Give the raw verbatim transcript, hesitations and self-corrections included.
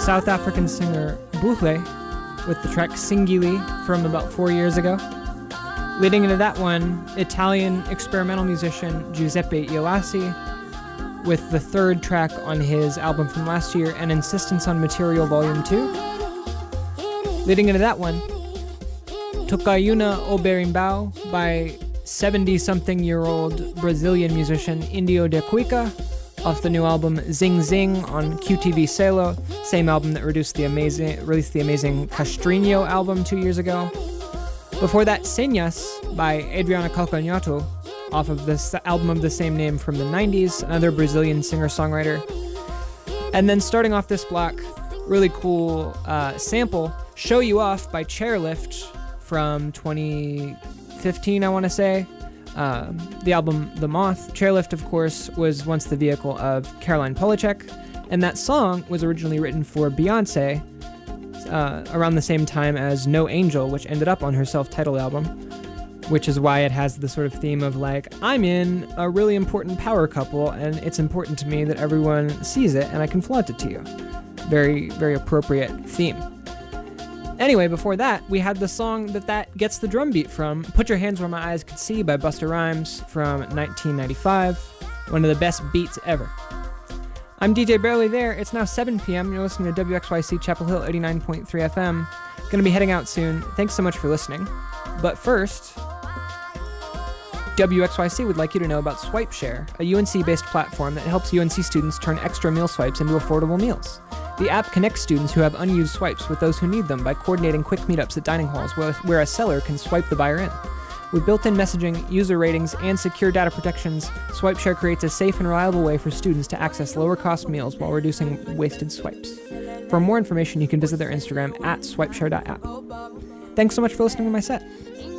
South African singer Buhle with the track Singili from about four years ago. Leading into that one, Italian experimental musician Giuseppe Iolasi with the third track on his album from last year, An Insistence on Material Volume two. Leading into that one, Tocayuna o Berimbau by seventy-something-year-old Brazilian musician Indio de Cuica off the new album Zing Zing on Q T V Selo, same album that reduced the amazing, released the amazing Castrinho album two years ago. Before that, Señas by Adriana Calcanhoto off of this album of the same name from the nineties, another Brazilian singer-songwriter. And then starting off this block, really cool uh, sample, Show You Off by Chairlift from twenty fifteen, I want to say. Uh, the album The Moth. Chairlift, of course, was once the vehicle of Caroline Polachek, and that song was originally written for Beyonce uh, around the same time as No Angel, which ended up on her self-titled album, which is why it has the sort of theme of like, I'm in a really important power couple, and it's important to me that everyone sees it, and I can flaunt it to you. Very, very appropriate theme. Anyway, before that, we had the song that that gets the drum beat from, Put Your Hands Where My Eyes Could See by Busta Rhymes from nineteen ninety-five, one of the best beats ever. I'm D J Barely There. It's now seven p.m. You're listening to W X Y C Chapel Hill eighty-nine point three F M. Gonna be heading out soon. Thanks so much for listening. But first, W X Y C would like you to know about SwipeShare, a U N C-based platform that helps U N C students turn extra meal swipes into affordable meals. The app connects students who have unused swipes with those who need them by coordinating quick meetups at dining halls where, where a seller can swipe the buyer in. With built-in messaging, user ratings, and secure data protections, SwipeShare creates a safe and reliable way for students to access lower-cost meals while reducing wasted swipes. For more information, you can visit their Instagram at swipeshare dot app. Thanks so much for listening to my set.